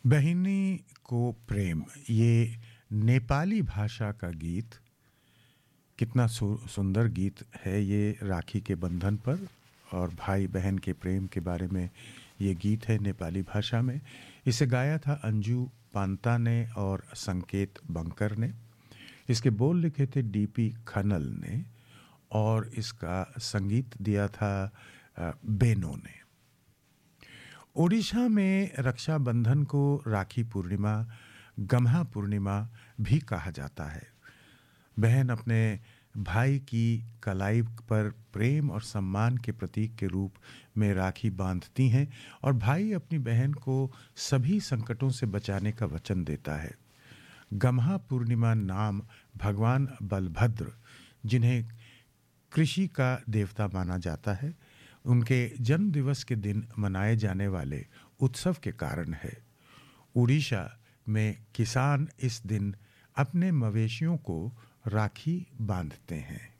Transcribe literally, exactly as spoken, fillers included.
बहिनी को प्रेम, ये नेपाली भाषा का गीत, कितना सु, सुंदर गीत है ये राखी के बंधन पर और भाई बहन के प्रेम के बारे में ये गीत है नेपाली भाषा में। इसे गाया था अंजू पांता ने और संकेत बंकर ने। इसके बोल लिखे थे डीपी खनल ने और इसका संगीत दिया था बेनो ने। ओडिशा में रक्षाबंधन को राखी पूर्णिमा, गम्हा पूर्णिमा भी कहा जाता है। बहन अपने भाई की कलाई पर प्रेम और सम्मान के प्रतीक के रूप में राखी बांधती हैं और भाई अपनी बहन को सभी संकटों से बचाने का वचन देता है। गम्हा पूर्णिमा नाम भगवान बलभद्र, जिन्हें कृषि का देवता माना जाता है, उनके जन्म दिवस के दिन मनाए जाने वाले उत्सव के कारण है। उड़ीसा में किसान इस दिन अपने मवेशियों को राखी बांधते हैं।